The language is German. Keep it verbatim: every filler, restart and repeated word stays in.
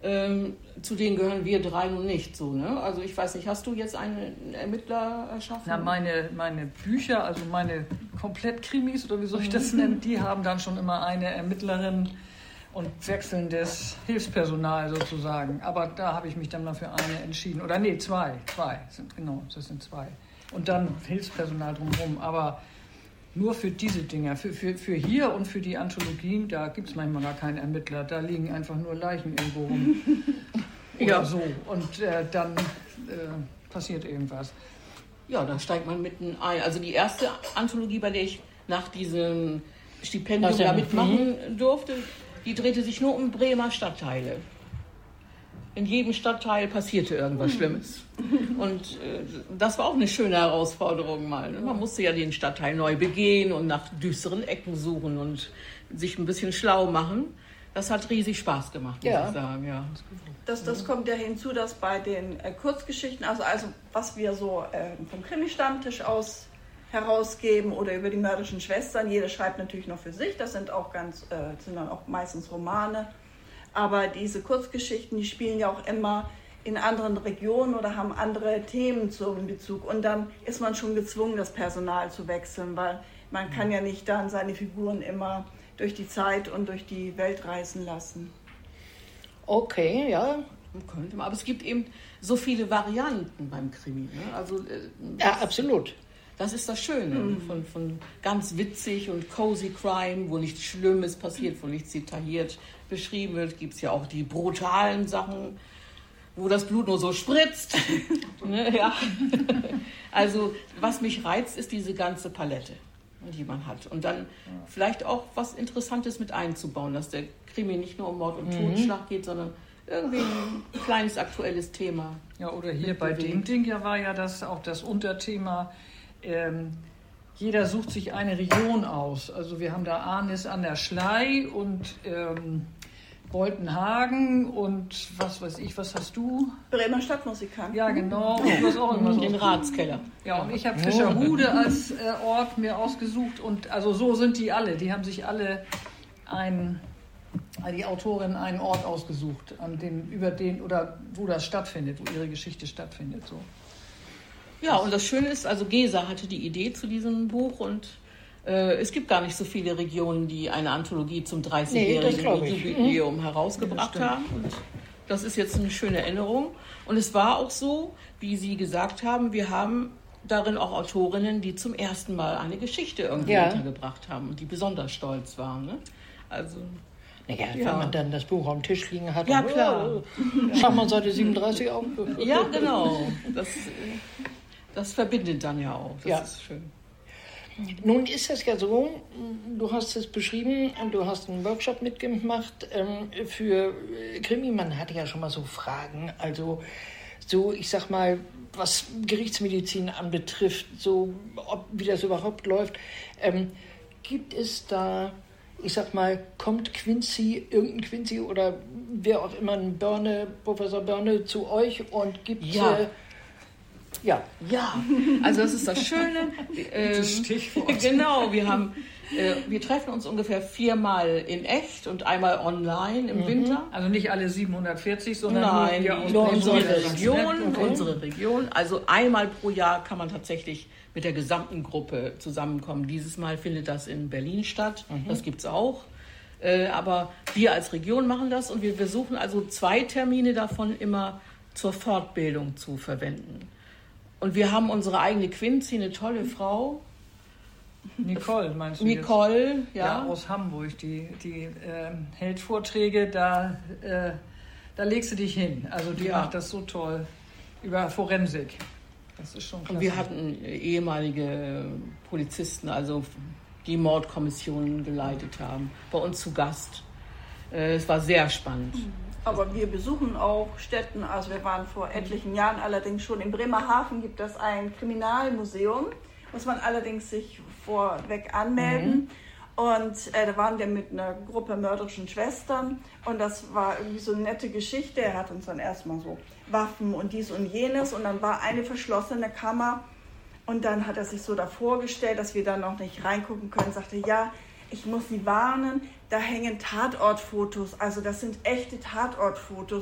Ähm, zu denen gehören wir drei nun nicht so, ne? Also ich weiß nicht, hast du jetzt einen Ermittler erschaffen? Na, meine, meine Bücher, also meine Komplettkrimis oder wie soll ich das nennen, die haben dann schon immer eine Ermittlerin und wechselndes Hilfspersonal sozusagen. Aber da habe ich mich dann mal für eine entschieden. Oder nee, zwei, zwei sind, genau, das sind zwei. Und dann Hilfspersonal drumherum, aber nur für diese Dinger, für, für, für hier und für die Anthologien, da gibt es manchmal gar keinen Ermittler, da liegen einfach nur Leichen irgendwo rum. Oder ja. so. Und äh, dann äh, passiert irgendwas. Ja, dann steigt man mitten ein. Also die erste Anthologie, bei der ich nach diesem Stipendium da mitmachen durfte, die drehte sich nur um Bremer Stadtteile. In jedem Stadtteil passierte irgendwas Schlimmes. Und äh, das war auch eine schöne Herausforderung mal. Ne? Man musste ja den Stadtteil neu begehen und nach düsteren Ecken suchen und sich ein bisschen schlau machen. Das hat riesig Spaß gemacht, muss ja. ich sagen. Ja. Das, das kommt ja hinzu, dass bei den äh, Kurzgeschichten, also, also was wir so äh, vom Krimi-Stammtisch aus herausgeben oder über die mörderischen Schwestern, jeder schreibt natürlich noch für sich, das sind auch ganz, äh, sind dann auch meistens Romane. Aber diese Kurzgeschichten, die spielen ja auch immer in anderen Regionen oder haben andere Themen zum Bezug. Und dann ist man schon gezwungen, das Personal zu wechseln, weil man kann ja nicht dann seine Figuren immer durch die Zeit und durch die Welt reisen lassen. Okay, ja, könnte man. Aber es gibt eben so viele Varianten beim Krimi. Ne? Also, äh, ja, absolut. Das ist das Schöne, mhm. von, von ganz witzig und cozy Crime, wo nichts Schlimmes passiert, wo nichts detailliert beschrieben wird. Gibt es ja auch die brutalen Sachen, wo das Blut nur so spritzt. ne, ja. Also was mich reizt, ist diese ganze Palette, die man hat. Und dann vielleicht auch was Interessantes mit einzubauen, dass der Krimi nicht nur um Mord und mhm. Totschlag geht, sondern irgendwie ein kleines aktuelles Thema. Ja, oder hier bei dem Ding ja war ja das auch das Unterthema. Ähm, jeder sucht sich eine Region aus. Also wir haben da Arnis an der Schlei und ähm, Boltenhagen und was weiß ich, was hast du? Bremer Stadtmusikanten. Ja, genau. Und du hast auch irgendwas Den Ratskeller. Ja, und ich habe Fischerhude als äh, Ort mir ausgesucht und also so sind die alle. Die haben sich alle ein, die Autorin einen Ort ausgesucht, an dem, über den oder wo das stattfindet, wo ihre Geschichte stattfindet. So. Ja, und das Schöne ist, also Gesa hatte die Idee zu diesem Buch und äh, es gibt gar nicht so viele Regionen, die eine Anthologie zum dreißigjährigen nee, Jubiläum mhm. herausgebracht ja, haben. Und das ist jetzt eine schöne Erinnerung. Und es war auch so, wie Sie gesagt haben, wir haben darin auch Autorinnen, die zum ersten Mal eine Geschichte irgendwie ja. untergebracht haben und die besonders stolz waren. Ne? Also... Naja, ja. wenn man dann das Buch am Tisch liegen hat. Ja, klar. Oh, schaut man Seite siebenunddreißig auf. Ja, genau. Das... Das verbindet dann ja auch. Das ja. ist schön. Nun ist es ja so, du hast es beschrieben, du hast einen Workshop mitgemacht ähm, für Krimi. Man hatte ja schon mal so Fragen. Also so, ich sag mal, was Gerichtsmedizin anbetrifft, so ob, wie das überhaupt läuft. Ähm, gibt es da, ich sag mal, kommt Quincy, irgendein Quincy oder wer auch immer, ein Börne, Professor Börne zu euch und gibt ja. Äh, Ja. ja, also das ist das Schöne. Ähm, Stichwort. Genau, wir haben, äh, wir treffen uns ungefähr viermal in echt und einmal online im mhm. Winter. Also nicht alle siebenhundertvierzig, sondern Nein, nur, nur unsere Region, okay. unsere Region. Also einmal pro Jahr kann man tatsächlich mit der gesamten Gruppe zusammenkommen. Dieses Mal findet das in Berlin statt. Mhm. Das gibt's auch. Äh, aber wir als Region machen das und wir versuchen also zwei Termine davon immer zur Fortbildung zu verwenden. Und wir haben unsere eigene Quincy, eine tolle Frau. Nicole, meinst du Nicole, jetzt? ja. ja. Aus Hamburg, die, die äh, hält Vorträge, da, äh, da legst du dich hin. Also die ja. macht das so toll über Forensik. Das ist schon klasse. Und wir hatten ehemalige Polizisten, also die Mordkommissionen geleitet haben, bei uns zu Gast. Äh, es war sehr spannend. Aber wir besuchen auch Städten, also wir waren vor etlichen Jahren allerdings schon in Bremerhaven, gibt es ein Kriminalmuseum, muss man allerdings sich vorweg anmelden. Mhm. Und äh, da waren wir mit einer Gruppe mörderischen Schwestern und das war irgendwie so eine nette Geschichte. Er hat uns dann erstmal so Waffen und dies und jenes und dann war eine verschlossene Kammer und dann hat er sich so davor gestellt, dass wir da noch nicht reingucken können, sagte, ja, ich muss Sie warnen, da hängen Tatortfotos, also das sind echte Tatortfotos.